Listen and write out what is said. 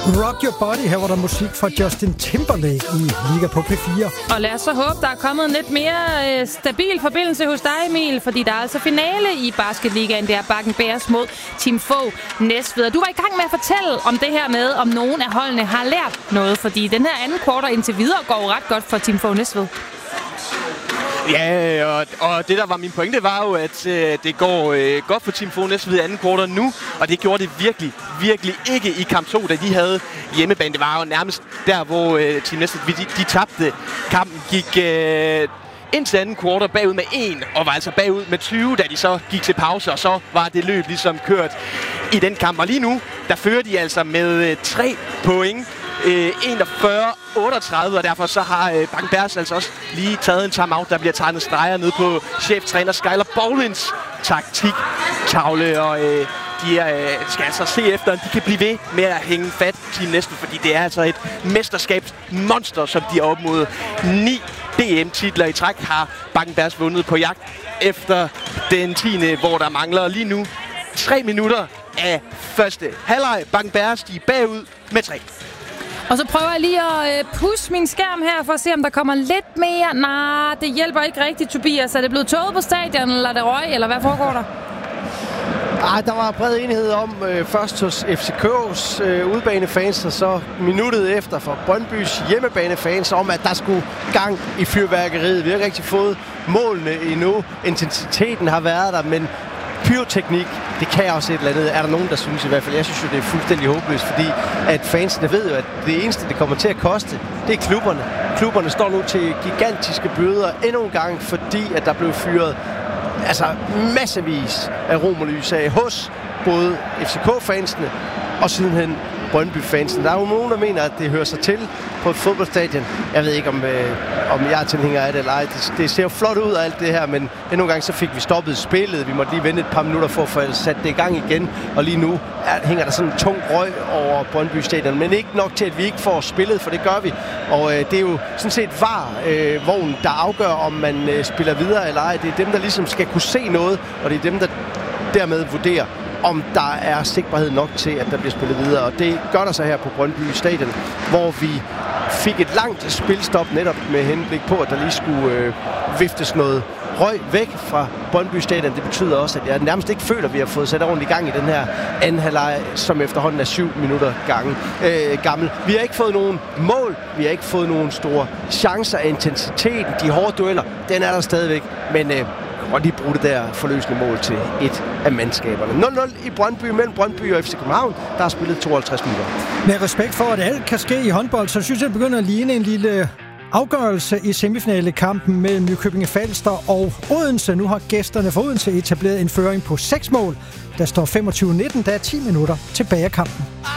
Rock Your Body. Her var der musik fra Justin Timberlake i Liga på P4. Og lad os så håbe, der er kommet en lidt mere stabil forbindelse hos dig, Emil, fordi der er altså finale i Basketligaen. Det er Bakken Bears mod Team Fogh Næstved. Du var i gang med at fortælle om det her med, om nogen af holdene har lært noget, fordi den her anden quarter indtil videre går jo ret godt for Team Fogh Næstved. Ja, og det der var min pointe var jo, at det går godt for Team Fogh Næstved i anden kvartal nu, og det gjorde det virkelig ikke i kamp 2, da de havde hjemmebane. Det var jo nærmest der, hvor Team Næstved de tabte. Kampen gik ind til anden kvartal bagud med 1, og var altså bagud med 20, da de så gik til pause, og så var det løb ligesom kørt i den kamp. Og lige nu, der fører de altså med 3 point. 41-38, og derfor så har Bakken Bears altså også lige taget en timeout. Der bliver tegnet streger ned på cheftræner Skyler Bowlins taktiktavle, og de skal altså se efter, om de kan blive ved med at hænge fat Team Næstved, fordi det er altså et mesterskabsmonster, som de er op mod. 9 DM-titler i træk har Bakken Bears vundet på jagt efter den 10. hvor der mangler lige nu 3 minutter af første halvleg. Bakken Bears, de er bagud med 3. Og så prøver jeg lige at pusse min skærm her, for at se, om der kommer lidt mere. Nej, det hjælper ikke rigtigt, Tobias. Er det blevet tåget på stadion, eller er det røg, eller hvad foregår der? Der var bred enighed om først hos FCK's udebanefans, og så minuttet efter for Brøndbys hjemmebanefans om, at der skulle gang i fyrværkeriet. Vi har ikke rigtig fået målene endnu. Intensiteten har været der, men pyroteknik, det kan også et eller andet. Er der nogen, der synes i hvert fald? Jeg synes jo, det er fuldstændig håbløst, fordi at fansene ved jo, at det eneste, det kommer til at koste, det er klubberne. Klubberne står nu til gigantiske bøder endnu en gang, fordi at der blev fyret massevis af romerlys af hos både FCK-fansene og sidenhen Brøndby-fansen. Der er jo nogen, der mener, at det hører sig til på et fodboldstadion. Jeg ved ikke, om jeg er tilhænger af det eller ej. Det ser jo flot ud af alt det her, men endnu en gang så fik vi stoppet spillet. Vi måtte lige vente et par minutter for at få sat det i gang igen. Og lige nu hænger der sådan en tung røg over Brøndby-stadion. Men ikke nok til, at vi ikke får spillet, for det gør vi. Og det er jo sådan set VAR-vognen, der afgør, om man spiller videre eller ej. Det er dem, der ligesom skal kunne se noget, og det er dem, der dermed vurderer, om der er sikkerhed nok til, at der bliver spillet videre. Og det gør der så her på Brøndby Stadion, hvor vi fik et langt spilstop netop med henblik på, at der lige skulle viftes noget røg væk fra Brøndby Stadion. Det betyder også, at jeg nærmest ikke føler, at vi har fået sat ordentligt i gang i den her anden halvleg, som efterhånden er 7 minutter gammel. Vi har ikke fået nogen mål, vi har ikke fået nogen store chancer af intensiteten. De hårde dueller, den er der stadigvæk, men og lige bruge det der forløsende mål til et af mandskaberne. 0-0 i Brøndby mellem Brøndby og FC København. Der har spillet 52 minutter. Med respekt for, at alt kan ske i håndbold, så synes jeg, det begynder at ligne en lille afgørelse i semifinalekampen mellem Nykøbing Falster og Odense. Nu har gæsterne fra Odense etableret en føring på 6 mål. Der står 25-19, der er 10 minutter tilbage af kampen.